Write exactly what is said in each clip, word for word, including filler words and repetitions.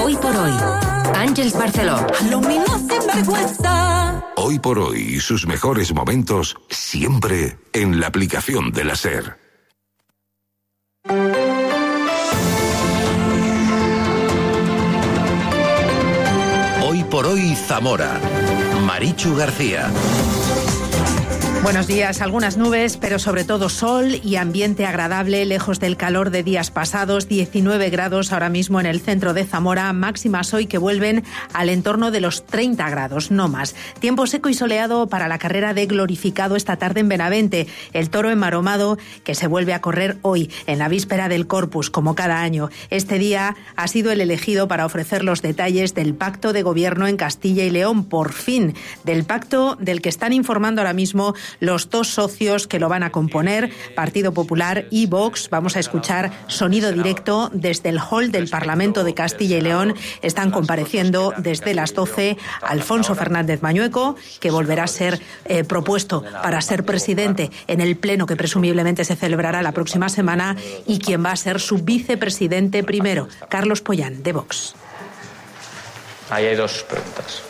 Hoy por hoy, Àngels Barceló. Hoy por hoy y sus mejores momentos siempre en la aplicación de la SER. Hoy por hoy Zamora. Marichu García. Buenos días, algunas nubes, pero sobre todo sol y ambiente agradable, lejos del calor de días pasados. diecinueve grados ahora mismo en el centro de Zamora, máximas hoy que vuelven al entorno de los treinta grados, no más. Tiempo seco y soleado para la carrera de Glorificado esta tarde en Benavente. El toro enmaromado que se vuelve a correr hoy, en la víspera del Corpus, como cada año. Este día ha sido el elegido para ofrecer los detalles del pacto de gobierno en Castilla y León, por fin, del pacto del que están informando ahora mismo los dos socios que lo van a componer, Partido Popular y Vox. Vamos a escuchar sonido directo desde el hall del Parlamento de Castilla y León. Están compareciendo desde las doce Alfonso Fernández Mañueco, que volverá a ser eh, propuesto para ser presidente en el pleno que presumiblemente se celebrará la próxima semana, y quien va a ser su vicepresidente primero, Carlos Pollán, de Vox. Ahí hay dos preguntas.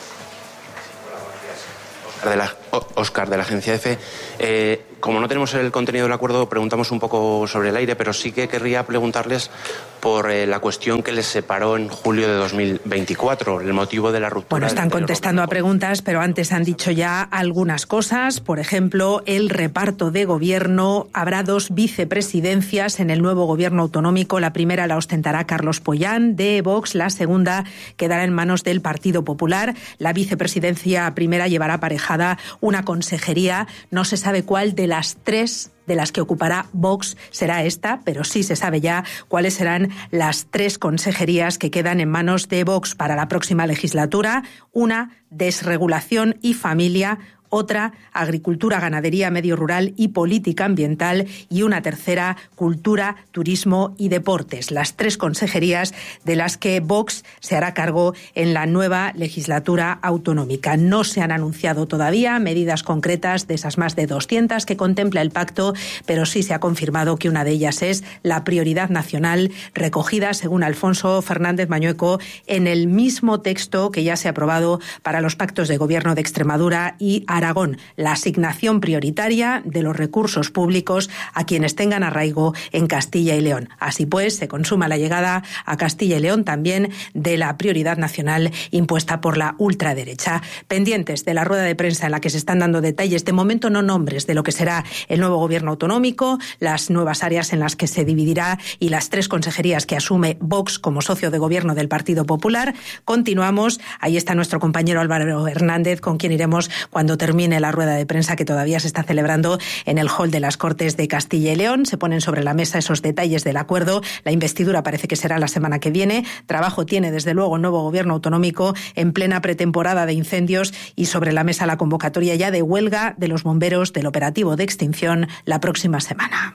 De la, Óscar, de la agencia EFE. Eh, como no tenemos el contenido del acuerdo, preguntamos un poco sobre el aire, pero sí que querría preguntarles por eh, la cuestión que les separó en julio de dos mil veinticuatro, el motivo de la ruptura. Bueno, están contestando a preguntas, pero antes han dicho ya algunas cosas. Por ejemplo, el reparto de gobierno. Habrá dos vicepresidencias en el nuevo gobierno autonómico. La primera la ostentará Carlos Pollán, de Vox. La segunda quedará en manos del Partido Popular. La vicepresidencia primera llevará aparejada una consejería. No se sabe cuál de las tres de las que ocupará Vox será esta, pero sí se sabe ya cuáles serán las tres consejerías que quedan en manos de Vox para la próxima legislatura. Una, desregulación y familia; otra, agricultura, ganadería, medio rural y política ambiental; y una tercera, cultura, turismo y deportes. Las tres consejerías de las que Vox se hará cargo en la nueva legislatura autonómica. No se han anunciado todavía medidas concretas de esas más de doscientas que contempla el pacto, pero sí se ha confirmado que una de ellas es la prioridad nacional, recogida, según Alfonso Fernández Mañueco, en el mismo texto que ya se ha aprobado para los pactos de gobierno de Extremadura y Aragón, la asignación prioritaria de los recursos públicos a quienes tengan arraigo en Castilla y León. Así pues, se consuma la llegada a Castilla y León también de la prioridad nacional impuesta por la ultraderecha. Pendientes de la rueda de prensa en la que se están dando detalles, de momento no nombres, de lo que será el nuevo gobierno autonómico, las nuevas áreas en las que se dividirá y las tres consejerías que asume Vox como socio de gobierno del Partido Popular. Continuamos. Ahí está nuestro compañero Álvaro Hernández, con quien iremos cuando termine la rueda de prensa que todavía se está celebrando en el hall de las Cortes de Castilla y León. Se ponen sobre la mesa esos detalles del acuerdo. La investidura parece que será la semana que viene. Trabajo tiene, desde luego, el nuevo gobierno autonómico en plena pretemporada de incendios, y sobre la mesa la convocatoria ya de huelga de los bomberos del operativo de extinción la próxima semana.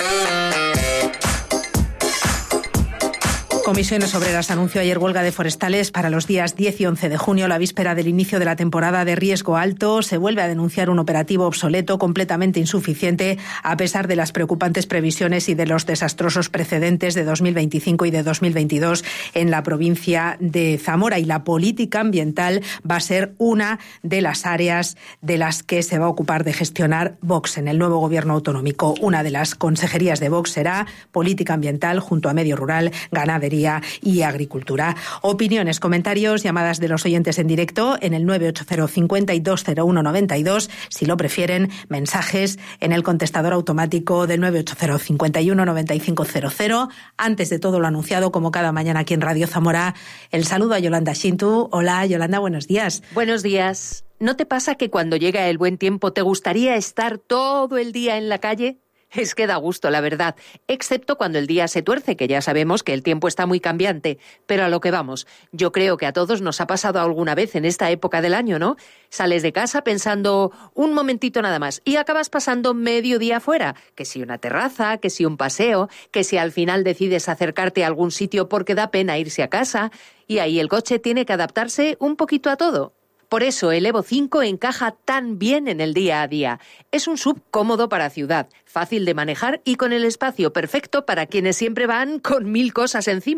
Comisiones Obreras anunció ayer huelga de forestales para los días diez y once de junio, la víspera del inicio de la temporada de riesgo alto. Se vuelve a denunciar un operativo obsoleto, completamente insuficiente, a pesar de las preocupantes previsiones y de los desastrosos precedentes de dos mil veinticinco y de dos mil veintidós en la provincia de Zamora. Y la política ambiental va a ser una de las áreas de las que se va a ocupar de gestionar Vox en el nuevo gobierno autonómico. Una de las consejerías de Vox será política ambiental junto a medio rural, ganadería y agricultura. Opiniones, comentarios, llamadas de los oyentes en directo en el nueve ocho cero, cinco dos cero uno, nueve dos. Si lo prefieren, mensajes en el contestador automático del nueve ocho cero, cinco uno, nueve cinco cero cero. Antes de todo lo anunciado, como cada mañana aquí en Radio Zamora, el saludo a Yolanda Shintu. Hola, Yolanda, buenos días. Buenos días. ¿No te pasa que cuando llega el buen tiempo te gustaría estar todo el día en la calle? Es que da gusto, la verdad, excepto cuando el día se tuerce, que ya sabemos que el tiempo está muy cambiante. Pero a lo que vamos, yo creo que a todos nos ha pasado alguna vez en esta época del año, ¿no? Sales de casa pensando un momentito nada más y acabas pasando medio día fuera, que si una terraza, que si un paseo, que si al final decides acercarte a algún sitio porque da pena irse a casa, y ahí el coche tiene que adaptarse un poquito a todo. Por eso el Evo cinco encaja tan bien en el día a día. Es un S U V cómodo para ciudad, fácil de manejar y con el espacio perfecto para quienes siempre van con mil cosas encima.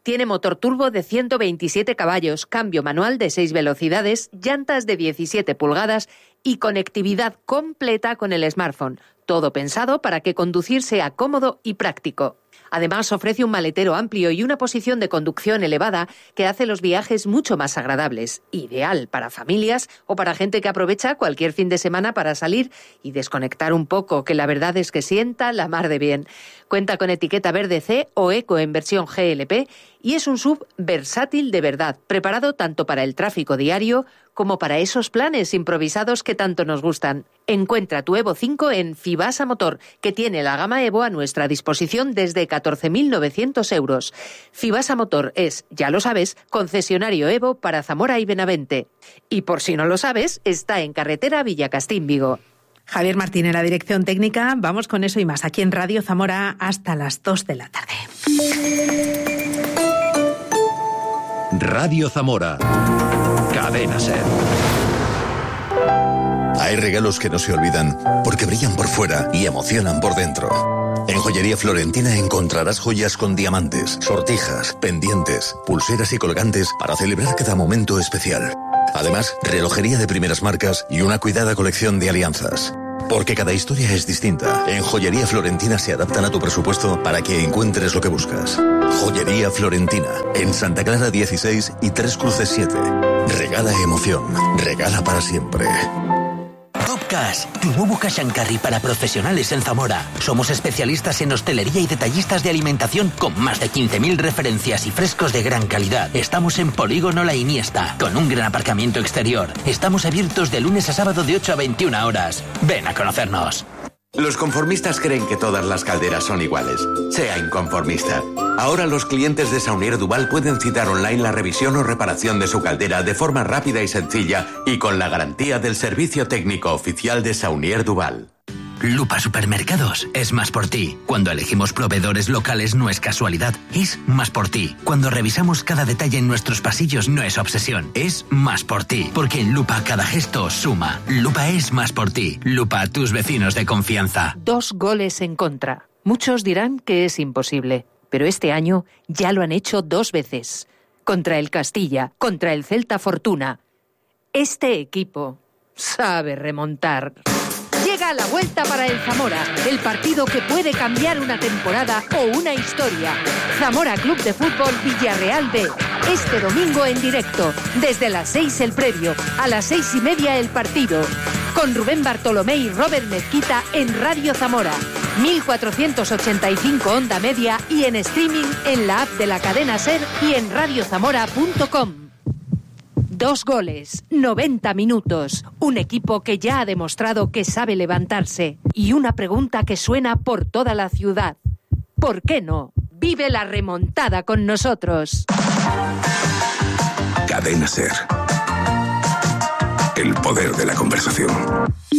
Tiene motor turbo de ciento veintisiete caballos, cambio manual de seis velocidades, llantas de diecisiete pulgadas y conectividad completa con el smartphone. Todo pensado para que conducir sea cómodo y práctico. Además, ofrece un maletero amplio y una posición de conducción elevada que hace los viajes mucho más agradables. Ideal para familias o para gente que aprovecha cualquier fin de semana para salir y desconectar un poco, que la verdad es que sienta la mar de bien. Cuenta con etiqueta verde C o eco en versión G L P y es un S U V versátil de verdad, preparado tanto para el tráfico diario como para esos planes improvisados que tanto nos gustan. Encuentra tu Evo cinco en Fibasa Motor, que tiene la gama Evo a nuestra disposición desde catorce mil novecientos euros. Fibasa Motor es, ya lo sabes, concesionario Evo para Zamora y Benavente. Y por si no lo sabes, está en carretera Villacastín, Vigo. Javier Martín en la dirección técnica. Vamos con eso y más aquí en Radio Zamora hasta las dos de la tarde. Radio Zamora. Cadena SER. Hay regalos que no se olvidan porque brillan por fuera y emocionan por dentro. En Joyería Florentina encontrarás joyas con diamantes, sortijas, pendientes, pulseras y colgantes para celebrar cada momento especial. Además, relojería de primeras marcas y una cuidada colección de alianzas. Porque cada historia es distinta. En Joyería Florentina se adaptan a tu presupuesto para que encuentres lo que buscas. Joyería Florentina, en Santa Clara dieciséis y Tres Cruces siete. Regala emoción, regala para siempre. Topcas, tu nuevo cash and carry para profesionales en Zamora. Somos especialistas en hostelería y detallistas de alimentación con más de quince mil referencias y frescos de gran calidad. Estamos en Polígono La Iniesta, con un gran aparcamiento exterior. Estamos abiertos de lunes a sábado de ocho a veintiuna horas. Ven a conocernos. Los conformistas creen que todas las calderas son iguales. Sea inconformista. Ahora los clientes de Saunier Duval pueden citar online la revisión o reparación de su caldera de forma rápida y sencilla y con la garantía del servicio técnico oficial de Saunier Duval. Lupa Supermercados es más por ti. Cuando elegimos proveedores locales no es casualidad, es más por ti. Cuando revisamos cada detalle en nuestros pasillos no es obsesión, es más por ti. Porque en Lupa cada gesto suma. Lupa es más por ti. Lupa, tus vecinos de confianza. Dos goles en contra. Muchos dirán que es imposible, pero este año ya lo han hecho dos veces. Contra el Castilla, contra el Celta Fortuna. Este equipo sabe remontar. Llega la vuelta para el Zamora, el partido que puede cambiar una temporada o una historia. Zamora Club de Fútbol Villarreal B. Este domingo en directo, desde las seis el previo, a las seis y media el partido. Con Rubén Bartolomé y Robert Mezquita en Radio Zamora. mil cuatrocientos ochenta y cinco onda media y en streaming en la app de la cadena SER y en radiozamora punto com. Dos goles, noventa minutos, un equipo que ya ha demostrado que sabe levantarse y una pregunta que suena por toda la ciudad. ¿Por qué no? Vive la remontada con nosotros. Cadena SER. El poder de la conversación.